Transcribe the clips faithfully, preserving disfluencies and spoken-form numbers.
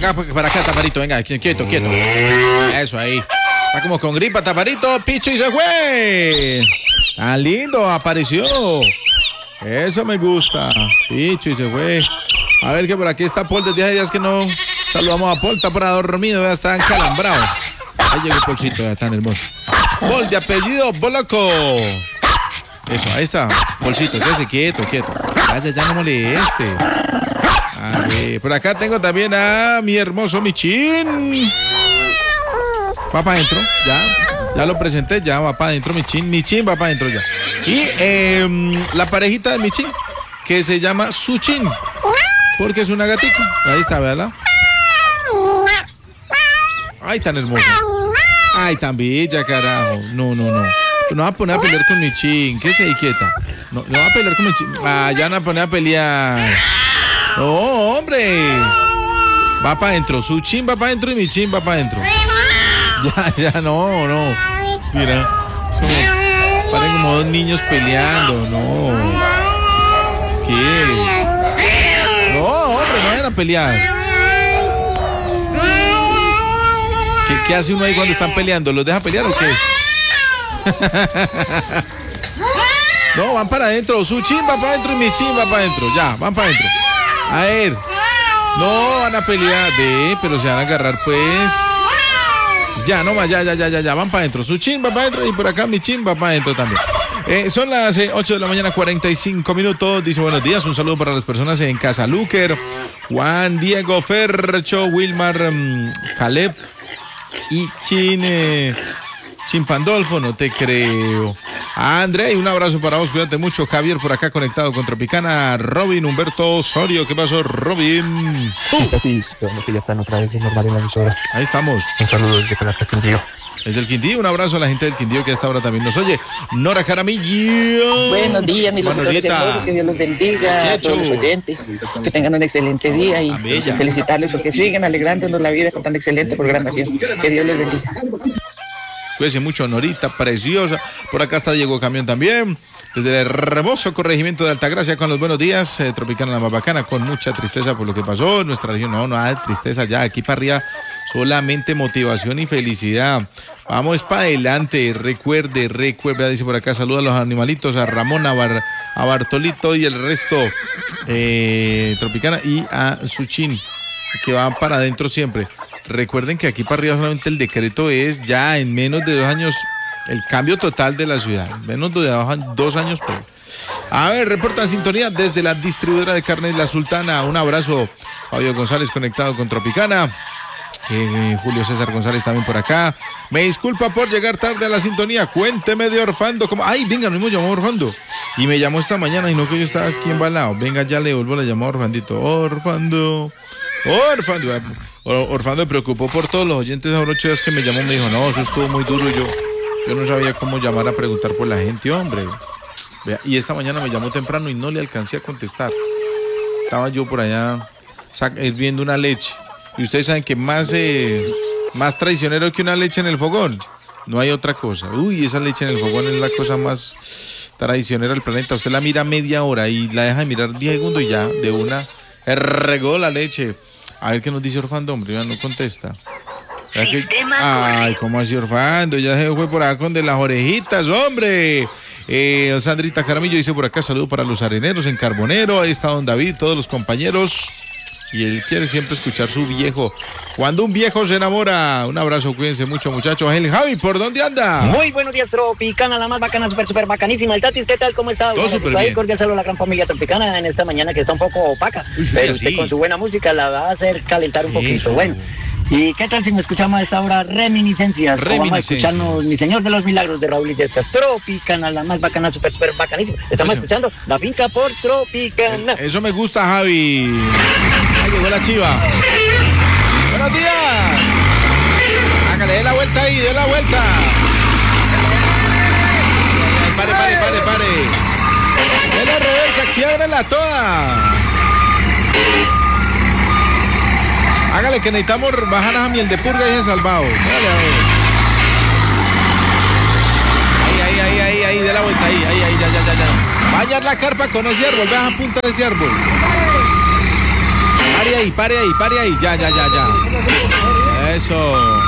acá, para acá, Taparito, venga, quieto, quieto. Eso, ahí. Está como con gripa, Taparito, picho y se fue. Tan lindo, apareció. Eso me gusta. Picho y se fue. A ver que por aquí está Paul, desde hace días que no saludamos a Paul, está por ahí dormido, ya está encalambrado. Ahí llegó Paulcito, ya tan hermoso. Paul, de apellido Boloco. Eso, ahí está, Paulcito, quédese quieto, quieto. Vaya, ya no moleste. A ver, por acá tengo también a mi hermoso Michín. Va para adentro, ya. Ya lo presenté, ya va para adentro Michín. Michín va para adentro ya. Y eh, la parejita de Michín, que se llama Suchín, porque es una gatica. Ahí está, véala. Ay, tan hermosa. Ay, tan bella, carajo. No, no, no. No va a poner a pelear con Michín. ¿Qué se ahí quieta? No, no va a pelear con Michín. Ah, ya no va a poner a pelear. No, hombre. Va para adentro. Suchín va para adentro y Michín va para adentro. Ya, ya, no, no. Mira. Son, parecen como dos niños peleando. No. ¿Qué? No, hombre, no vayan a pelear. ¿Qué, ¿Qué hace uno ahí cuando están peleando? ¿Los deja pelear o qué? No, van para adentro. Suchín va para adentro y Michín va para adentro. Ya, van para adentro. A ver. No, van a pelear. Ve, pero se van a agarrar pues. Ya, no más, ya, ya, ya, ya, ya. Van para adentro. Suchín va para adentro y por acá Michín va para adentro también. Eh, son las eh, ocho de la mañana, cuarenta y cinco minutos. Dice buenos días, un saludo para las personas en Casa Luker, Juan, Diego, Fercho, Wilmar, um, Caleb y Chine. Chimpandolfo, no te creo. André, un abrazo para vos, cuídate mucho. Javier por acá conectado con Tropicana. Robin, Humberto Osorio, ¿qué pasó, Robin? Uh. Que ya están otra vez en normal en la emisora. Ahí estamos. Un saludo desde Calapa, Quindío. Desde el Quindío, un abrazo a la gente del Quindío que a esta hora también nos oye. Nora Jaramillo. Buenos días, mis locutores hermosos, que Dios los bendiga. Checho. A todos los oyentes, que tengan un excelente día y Amella. Felicitarles porque siguen alegrándonos la vida con tan excelente programación. Que Dios les bendiga. Cuídense mucho, Norita, preciosa. Por acá está Diego Camión también. Desde el hermoso corregimiento de Altagracia con los buenos días. Eh, Tropicana la más bacana, con mucha tristeza por lo que pasó en nuestra región. No, no hay tristeza ya. Aquí para arriba solamente motivación y felicidad. Vamos para adelante. Recuerde, recuerde. Dice por acá, saluda a los animalitos, a Ramón, a, Bar, a Bartolito y el resto. Eh, Tropicana y a Suchín, que van para adentro siempre. Recuerden que aquí para arriba solamente el decreto es ya en menos de dos años el cambio total de la ciudad. Menos de dos años pues. A ver, reporta en sintonía desde la distribuidora de carnes La Sultana. Un abrazo, Fabio González conectado con Tropicana. Eh, Julio César González también por acá. Me disculpa por llegar tarde a la sintonía. Cuénteme de Orfando. ¿Cómo? Ay, venga, no me llamó Orfando. Y me llamó esta mañana y no que yo estaba aquí embalado. Venga, ya le vuelvo la llamada a Orfandito. Orfando. Orfando. Orfando me preocupó por todos los oyentes de ocho días que me llamó. Me dijo, no, eso estuvo muy duro. Yo, yo no sabía cómo llamar a preguntar por la gente, hombre. Vea, y esta mañana me llamó temprano y no le alcancé a contestar. Estaba yo por allá viendo una leche. Y ustedes saben que más, eh, más traicionero que una leche en el fogón, no hay otra cosa. Uy, esa leche en el fogón es la cosa más traicionera del planeta. Usted la mira media hora y la deja de mirar diez segundos y ya, de una, regó la leche. A ver qué nos dice Orfando, hombre, ya no contesta. Que... Ay, ¿cómo así, Orfando? Ya se fue por acá con de las orejitas, hombre. Eh, Sandrita Jaramillo dice por acá, saludo para los areneros en Carbonero. Ahí está don David, todos los compañeros. Y él quiere siempre escuchar su viejo. Cuando un viejo se enamora. Un abrazo, cuídense mucho, muchachos. El Javi, ¿por dónde anda? Muy buenos días, Tropicana, la más bacana, súper, súper bacanísima. El Tatis, ¿qué tal? ¿Cómo está? Todo súper bien. Cordial saludo a la gran familia Tropicana en esta mañana que está un poco opaca. Uy, pero usted sí, con su buena música la va a hacer calentar un Eso. poquito. Bueno. ¿Y qué tal si me escuchamos a esta hora reminiscencias? Reminiscencias. Vamos a escucharnos Mi Señor de los Milagros de Raúl Illescas. Tropicana, la más bacana, súper, súper bacanísima. Estamos Eso. escuchando La Finca por Tropicana. Eso me gusta, Javi. Ahí llegó la chiva. Buenos días. Hágale, dé la vuelta ahí, dé la vuelta. Pare, pare, pare, pare. Dele reversa, quiébrela toda. Hágale que necesitamos bajar a miel de purga y ese salvado. Dale, a ver. Ahí, ahí, ahí, ahí, ahí, de la vuelta, ahí, ahí, ahí, ya, ya, ya, ya. Vaya la carpa con ese árbol, veas a punta de ese árbol. Pare ahí, pare ahí, pare ahí. Ya, ya, ya, ya. Eso.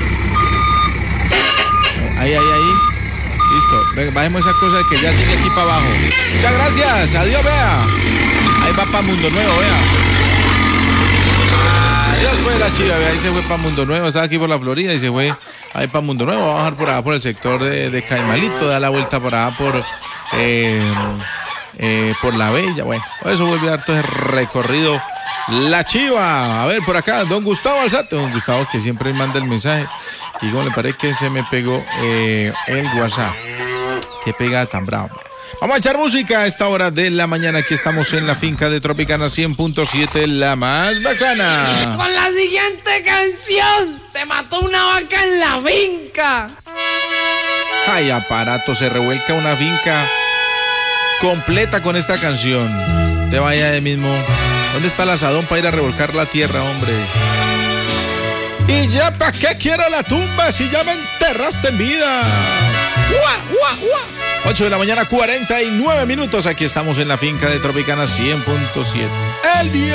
Ahí, ahí, ahí. Listo. Bajemos esa cosa que ya sigue aquí para abajo. Muchas gracias. Adiós, vea. Ahí va para Mundo Nuevo, vea. Adiós, pues la chiva, vea. Ahí se fue para Mundo Nuevo. Estaba aquí por la Florida y se fue ahí para Mundo Nuevo. Va a bajar por allá por el sector de, de Caimalito. Da la vuelta por allá por... Eh, eh, por La Bella. Bueno, eso vuelve a dar todo ese recorrido. La chiva, a ver por acá, don Gustavo Alzate, don Gustavo que siempre manda el mensaje y como le parece que se me pegó eh, el WhatsApp, que pega tan bravo. Vamos a echar música a esta hora de la mañana, aquí estamos en la finca de Tropicana cien punto siete, la más bacana. Con la siguiente canción, se mató una vaca en la finca. Ay, aparato, se revuelca una finca completa con esta canción. Te vaya de mismo. ¿Dónde está el asadón para ir a revolcar la tierra, hombre? Y ya, ¿para qué quiero la tumba si ya me enterraste en vida? ¡Ua, ua, ua! ocho de la mañana, cuarenta y nueve minutos. Aquí estamos en la finca de Tropicana cien punto siete. El día.